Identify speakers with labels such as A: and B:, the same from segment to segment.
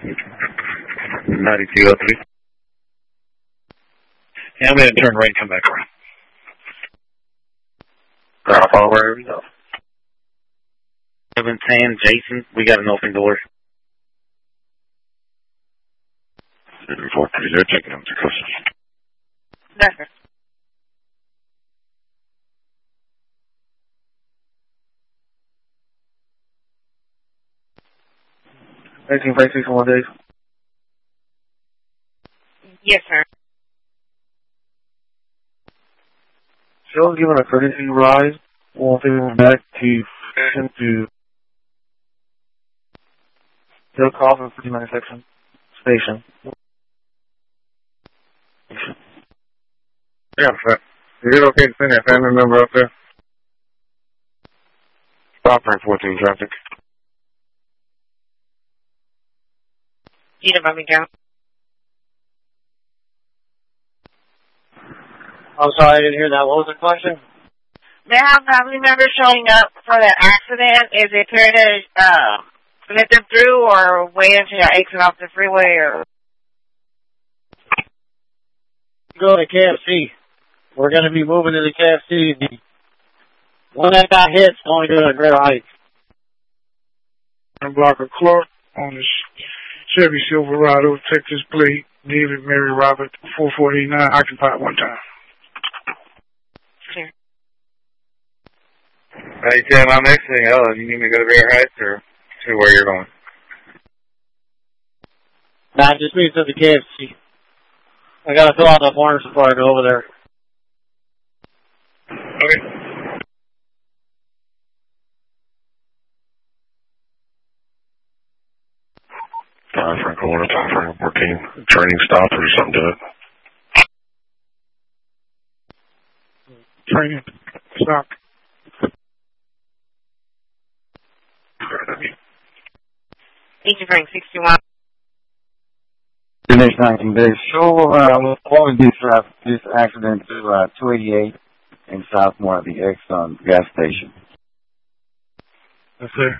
A: 9203. Yeah, I'm going to turn right and come back around. Ground follow wherever you go. 710, Jason, we got an open door.
B: 430, checking out your customers.
C: That's it.
D: $18.61 days.
C: Yes, sir.
D: Show's given a courtesy rise. We'll take him back to Hill Coffin 59 section station.
B: Yeah, sir. Is it okay to send that family member up there? Stop for 14 traffic.
C: Gina Birmingham.
D: I'm sorry, I didn't hear that. What was the question?
C: They have family members showing up for the accident. Is it fair to let them through or wait until you exit off the freeway? Or
D: Go to KFC. We're going to be moving to the KFC. The one that got hit is going to go to Greater Heights.
E: I'm Blocker Clark on this Chevy Silverado, Texas plate, David Mary Robert, 4489, occupied one time.
C: Clear.
A: Hey, Tim, I'm exiting. You need me to go to Bear Heights or to where you're going?
D: Nah, just meet us at the KFC. I got to fill out the forms before I go over there.
A: Okay.
B: Franco, what time frame? 14. Training stop or something to it?
E: Training. Stop.
C: Thank you, Frank. 61.
F: The next 19 days. Show forward this accident to 288 in Southmore at the Exxon gas station.
E: Yes, sir.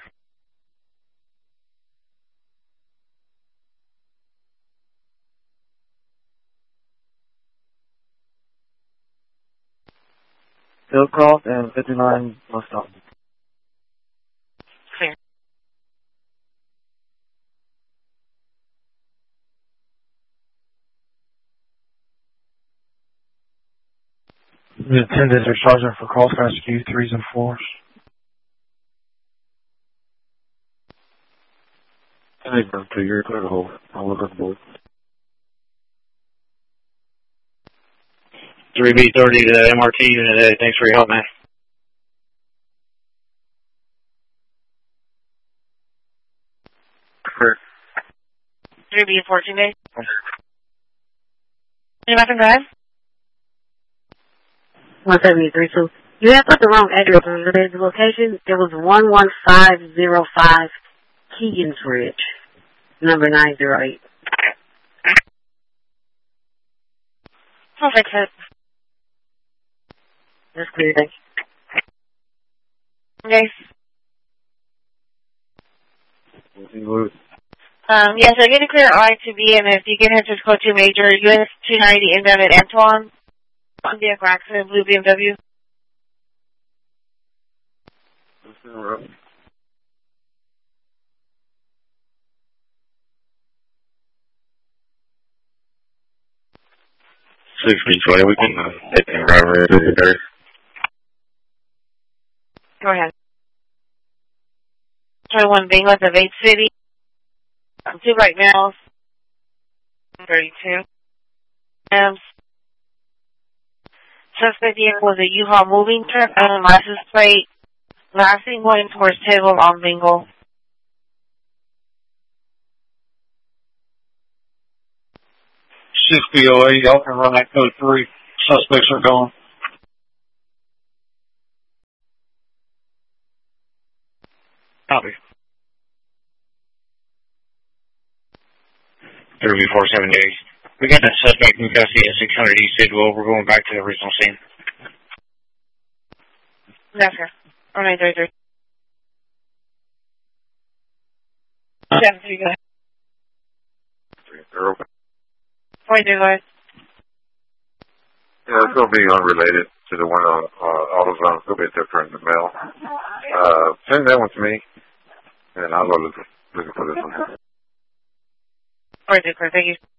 D: Hillcroft and 59 bus stop.
C: Clear.
E: The attendants are charging for cross rescue 3s and 4s.
B: I think I'm clear to hold. I'll look at the board.
A: 3B30 to the MRT unit. Thanks for your help, man.
B: Sure.
C: 3B 14 days. You back and drive?
G: 173. You have put the wrong address on the location. It was 11505 Keegan's Ridge, number 908.
C: I'll fix it.
G: That's clear. Thank you.
C: Okay. Yes, I get a clear I to B, and if you can hit just go to major US 290 inbound at Antoine. On vehicle accident, blue BMW.
B: We can hit the driver.
C: Go ahead. 21 Binglet of 8th City. 2 right now. 32. Suspect vehicle was a U-Haul moving truck and license plate. Last thing going towards table on Bingle.
D: 6008, y'all can run that code 3. Suspects are gone.
A: Copy. 3B478. We got that suspect in custody at 600 East Sidwell. We're going back to the original scene.
C: Yes, sir. 0933. 73, go ahead. 73,
B: They're open.
C: 42, go ahead.
B: Yeah, it's going to be unrelated to the one on AutoZone. It's going to be different in the mail. Send that one to me, and I'll go looking for this one.
C: 42, thank you.